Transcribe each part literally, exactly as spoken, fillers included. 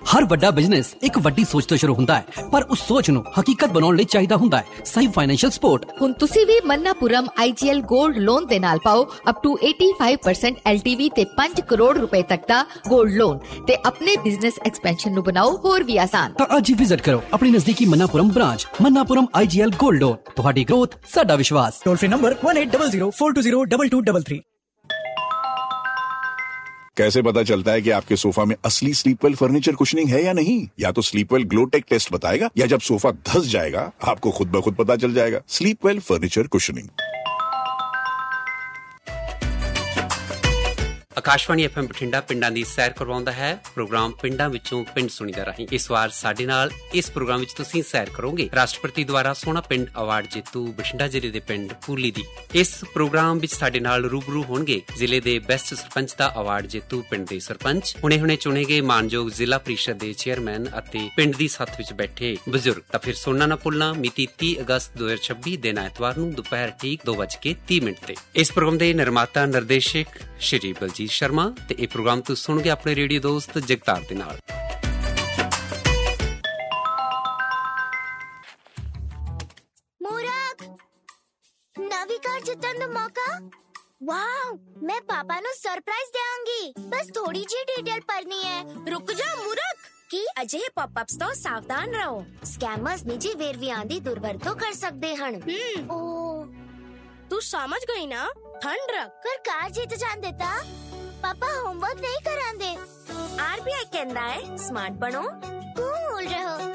हर वड्डा बिजनेस एक वड्डी सोच तो शुरू हुंदा है, पर उस सोच नूं हकीकत बनाउण लई चाहीदा हुंदा है सही फाइनेंशियल सपोर्ट। हुण तुसीं भी मन्नापुरम आई जी एल गोल्ड लोन दे नाल पाओ अप टू पचासी परसेंट एल टी वी ते पांच करोड़ रुपए तक दा गोल्ड लोन ते अपने बिजनेस एक्सपेंशन नूं बनाओ होर भी आसान। तां अज ही विजिट करो अपनी नजदीकी मन्नापुरम ब्रांच। मन्नापुरम आई जी एल गोल्ड लोन, तुहाडी ग्रोथ साडा विश्वास। Toll free number one eight double zero four to zero double two double three. कैसे पता चलता है कि आपके सोफा में असली स्लीपवेल फर्नीचर कुशनिंग है या नहीं? या तो स्लीपवेल ग्लो टेक टेस्ट बताएगा, या जब सोफा धस जाएगा आपको खुद ब खुद पता चल जाएगा। Sleepwell furniture cushioning. Akashvani F M Bathinda पिंडां ਦੀ ਸੈਰ ਕਰਵਾਉਂਦਾ ਹੈ ਪ੍ਰੋਗਰਾਮ ਪਿੰਡਾਂ ਵਿੱਚੋਂ ਪਿੰਡ ਸੁਣੀਦਾ ਰਾਹੀਂ। ਇਸ ਵਾਰ ਸਾਡੇ ਨਾਲ ਇਸ ਪ੍ਰੋਗਰਾਮ ਵਿੱਚ ਤੁਸੀਂ ਸੈਰ ਕਰੋਗੇ ਰਾਸ਼ਟਰਪਤੀ ਦੁਆਰਾ ਸੋਹਣਾ ਪਿੰਡ ਅਵਾਰਡ ਜੇਤੂ ਬਠਿੰਡਾ ਜ਼ਿਲ੍ਹੇ ਦੇ ਪਿੰਡ ਪੂਲੀ ਦੀ। ਇਸ ਪ੍ਰੋਗਰਾਮ ਵਿੱਚ ਸਾਡੇ ਨਾਲ ਰੂਬਰੂ ਹੋਣਗੇ ਜ਼ਿਲ੍ਹੇ ਦੇ ਬੈਸਟ ਸਰਪੰਚ ਦਾ ਅਵਾਰਡ ਜੇਤੂ ਪਿੰਡ ਦੇ ਸਰਪੰਚ, ਹੁਣੇ ਹੁਣੇ ਚੁਣੇ ਗਏ ਮਾਨਯੋਗ ਜ਼ਿਲ੍ਹਾ ਪ੍ਰੀਸ਼ਦ ਦੇ ਚੇਅਰਮੈਨ ਅਤੇ ਪਿੰਡ ਦੀ ਸੱਥ ਵਿੱਚ ਬੈਠੇ ਬਜ਼ੁਰਗ। ਤਾਂ ਫਿਰ ਸੁਣਨਾ ਨਾ ਭੁੱਲਣਾ ਮਿਤੀ ਤੀਹ ਅਗਸਤ ਦੋ ਹਜ਼ਾਰ ਛੱਬੀ ਦਿਨ ਐਤਵਾਰ ਨੂੰ ਦੁਪਹਿਰ ਠੀਕ ਦੋ ਵੱਜ ਕੇ ਤੀਹ ਮਿੰਟ ਤੇ। ਇਸ ਪ੍ਰੋਗਰਾਮ ਦੇ ਨਿਰਮਾਤਾ ਨਿਰਦੇਸ਼ਕ ਸ਼੍ਰੀ ਬਲਜੀਤ शर्मा ते ये प्रोग्राम तुसीं सुणोगे अपने रेडियो दोस्त जगतार दे नाल। मूरख नवी कार जितन दा मौका। वाओ, मैं पापा नु सरप्राइज देंगी। बस थोड़ी जी डिटेल पढ़नी है। रुक जा मूरख। की अजय पॉपअप्स तो सावधान रहो। स्कैमर्स निजी वेरवियां दी दुर्वरतों कर सकते हन। ओ तू समझ गई ना? ठंड रख कर कार जीत जान देता। पापा होमवर्क नहीं करांदे। आर बी आई कहंदा है स्मार्ट बनो, कूल रहो।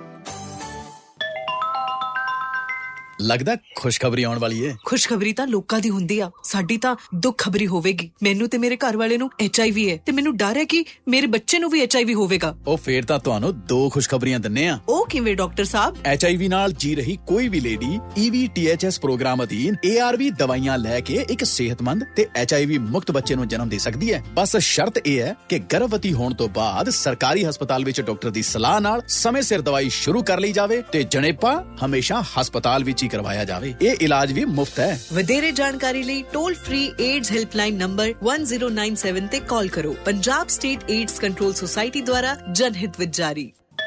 लगदा खुशखबरी आउण वाली है। खुशखबरी ਤਾਂ ਲੋਕਾਂ ਦੀ ਹੁੰਦੀ ਆ, ਸਾਡੀ ਤਾਂ ਦੁੱਖ ਖਬਰੀ ਹੋਵੇਗੀ। ਮੈਨੂੰ ਤੇ ਮੇਰੇ ਘਰ ਵਾਲੇ ਨੂੰ ਐਚ ਆਈ ਵੀ ਹੈ ਤੇ ਮੈਨੂੰ ਡਰ ਹੈ ਕਿ ਮੇਰੇ ਬੱਚੇ ਨੂੰ ਵੀ ਐਚ ਆਈ ਵੀ ਹੋਵੇਗਾ। ਉਹ ਫੇਰ ਤਾਂ ਤੁਹਾਨੂੰ ਦੋ ਖੁਸ਼ਖਬਰੀਆਂ ਦਿੰਨੇ ਆ। ਉਹ ਕਿਵੇਂ ਡਾਕਟਰ ਸਾਹਿਬ? ਐਚ ਆਈ ਵੀ ਨਾਲ ਜੀ ਰਹੀ ਕੋਈ ਵੀ ਲੇਡੀ ਈ ਵੀ ਟੀ ਐਚ ਐਸ ਪ੍ਰੋਗਰਾਮ ਅਧੀਨ ਏ ਆਰ ਵੀ ਦਵਾਈਆਂ ਲੈ ਕੇ ਇੱਕ ਸਿਹਤਮੰਦ ਤੇ ਐਚ ਆਈ ਵੀ ਮੁਕਤ ਬੱਚੇ ਨੂੰ ਜਨਮ ਦੇ ਸਕਦੀ ਹੈ। ਬਸ ਸ਼ਰਤ ਇਹ ਹੈ ਕਿ ਗਰਭਵਤੀ ਹੋਣ ਤੋਂ ਬਾਅਦ ਸਰਕਾਰੀ ਹਸਪਤਾਲ ਵਿੱਚ ਡਾਕਟਰ ਦੀ ਸਲਾਹ ਨਾਲ ਸਮੇਂ ਸਿਰ ਦਵਾਈ ਸ਼ੁਰੂ ਕਰ ਲਈ ਜਾਵੇ ਤੇ ਜਣੇਪਾ ਹਮੇਸ਼ਾ ਹਸਪਤਾਲ ਵਿੱਚ ਹੀ ਕਰਵਾਇਆ ਜਾਵੇ। ਇਹ ਇਲਾਜ ਵੀ ਮੁਫਤ ਹੈ। ਵਧੇਰੇ ਜਾਣਕਾਰੀ ਲਈ toll free AIDS helpline number one zero nine seven ਤੇ ਕਾਲ ਕਰੋ। Punjab state AIDS control society ਦੁਆਰਾ ਜਨਹਿਤ ਵਿੱਚ ਜਾਰੀ।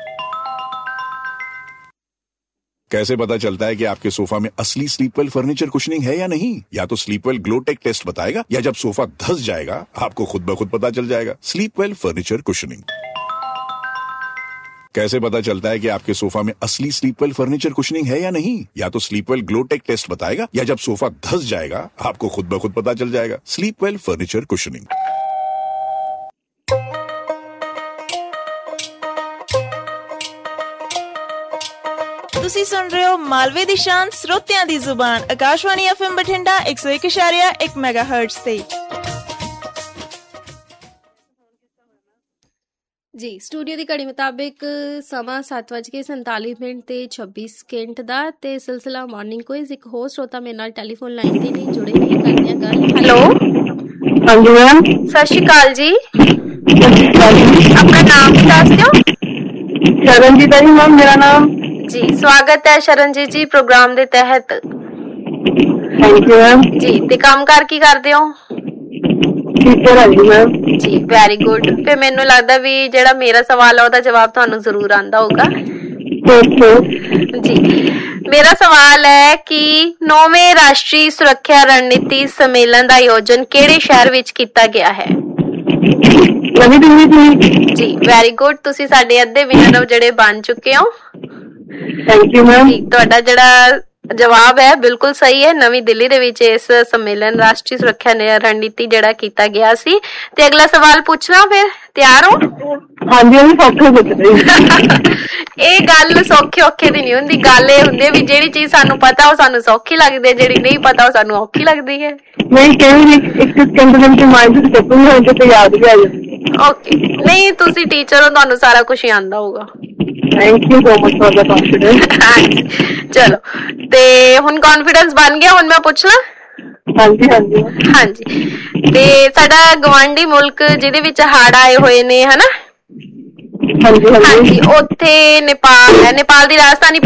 कैसे पता चलता है कि आपके सोफा में असली स्लीपवेल फर्नीचर कुशनिंग है या नहीं? या तो स्लीपवेल ग्लो टेक टेस्ट बताएगा, या जब सोफा धस जाएगा आपको खुद ब खुद पता चल जाएगा। Sleepwell furniture cushioning. कैसे पता चलता है कि आपके सोफा में असली स्लीपवेल फर्नीचर कुशनिंग है या नहीं? या तो स्लीपवेल ग्लो टेक टेस्ट बताएगा, या जब सोफा धस जाएगा आपको खुद ब खुद पता चल जाएगा। Sleepwell furniture cushioning. ਤੁਸੀਂ ਸੁਣ ਰਹੇ ਹੋ ਮਾਲਵੇ ਦੀ ਸ਼ਾਨ ਸਰੋਤਿਆਂ ਦੀ ਜ਼ੁਬਾਨ ਆਕਾਸ਼ਵਾਣੀ ਐਫ ਐਮ ਬਠਿੰਡਾ ਇੱਕ ਸੌ ਇੱਕ ਇਸ਼ਾਰੀਆ ਇੱਕ ਮੈਗਾਹਰਟਜ਼ ਤੇ। ਜੀ ਸਟੂਡੀਓ ਦੀ ਘੜੀ ਮੁਤਾਬਿਕ ਸਮਾਂ ਸੱਤ ਵੱਜ ਕੇ ਸੰਤਾਲੀ ਮਿੰਟ ਤੇ ਛੱਬੀ ਸਕਿੰਟ ਦਾ ਤੇ ਸਿਲਸਿਲਾ ਮਾਰਨਿੰਗ ਕੁਇਜ਼। ਇੱਕ ਹੋਰ ਸਰੋਤਾ ਮੇਰੇ ਨਾਲ ਟੈਲੀਫੋਨ ਲਾਈਨ ਤੇ ਨਹੀਂ ਜੁੜੇ ਨੇ, ਕਰਦੇ ਆ ਗੱਲ। ਹੈਲੋ ਹਾਂਜੀ ਮੈਮ, ਸਤਿ ਸ਼੍ਰੀ ਅਕਾਲ ਜੀ। ਆਪਣਾ ਨਾਮ ਦੱਸ ਦਿਓ। ਸ਼ਰਨਜੀਤ ਹੈ ਜੀ ਮੈਮ ਮੇਰਾ ਨਾਮ। जी स्वागत है शरणजीत जी प्रोग्राम दे तहत। थैंक यू मैम जी। ते काम कार की करदे हो? टीचर है जी मैम। जी वेरी गुड। फिर मैनू लगदा भी जेड़ा मेरा सवाल है ओदा जवाब तुहानू जरूर आंदा होगा। जी मेरा सवाल है कि नौवें राष्ट्रीय सुरक्षा रणनीति सम्मेलन का आयोजन किहड़े शहर विच कीता गया है? नवी दिल्ली। जी वेरी गुड। तुसी साडे अद्धे विनर जेड़े बन चुके हो। Thank you ma'am. ਤੁਹਾਡਾ ਜਿਹੜਾ ਜਵਾਬ ਹੈ ਬਿਲਕੁਲ ਸਹੀ ਹੈ। ਨਵੀਂ ਦਿੱਲੀ ਦੇ ਵਿੱਚ ਇਸ ਸੰਮੇਲਨ ਰਾਸ਼ਟਰੀ ਸੁਰੱਖਿਆ ਰਣਨੀਤੀ ਜਿਹੜਾ ਕੀਤਾ ਗਿਆ ਸੀ। ਤੇ ਅਗਲਾ ਸਵਾਲ ਪੁੱਛਣਾ, ਫਿਰ ਤਿਆਰ ਹੋ? ਹਾਂਜੀ ਹਾਂਜੀ ਸੌਖੇ ਪੁੱਛਦੇ। ਇਹ ਗੱਲ ਸੌਖੇ ਔਖੇ ਦੀ ਨਹੀਂ ਹੁੰਦੀ, ਗੱਲ ਇਹ ਹੁੰਦੀ ਵੀ ਜਿਹੜੀ ਚੀਜ਼ ਸਾਨੂੰ ਪਤਾ ਉਹ ਸਾਨੂੰ ਸੌਖੀ ਲੱਗਦੀ ਹੈ, ਜਿਹੜੀ ਨਹੀਂ ਪਤਾ ਉਹ ਸਾਨੂੰ ਔਖੀ ਲੱਗਦੀ ਹੈ। ਨਹੀਂ ਕਈ ਇੱਕ ਸਕਿੰਟ ਦੇ ਵਿੱਚ ਮਾਈਂਡ ਚ ਚੱਕੂ ਹੋਣ ਤੇ ਯਾਦ ਵੀ ਆ ਜਾਂਦੀ। ਓਕੇ, ਨਹੀਂ ਤੁਸੀਂ ਟੀਚਰ ਹੋ, ਤੁਹਾਨੂੰ ਸਾਰਾ ਕੁਝ ਹੀ ਆਉਂਦਾ ਹੋਊਗਾ। Thank you so much for the confidence. ਚਲੋ ਤੇ ਹੁਣ ਕੌਨਫੀਡੈਂਸ ਬਣ ਗਿਆ, ਹੁਣ ਮੈਂ ਪੁੱਛਣਾ। ਹਾਂਜੀ ਹਾਂਜੀ ਹਾਂਜੀ। ਤੇ ਸਾਡਾ ਗਵਾਂਢੀ ਮੁਲਕ ਜਿਹਦੇ ਵਿੱਚ ਹੜ੍ਹ ਆਏ ਹੋਏ ਨੇ ਹਨਾ, ਹਾਂਜੀ ਹਾਂਜੀ, ਉੱਥੇ ਨੇਪਾਲ ਹੈ। ਨੇਪਾਲ ਦੀ ਰਾਜਧਾਨੀ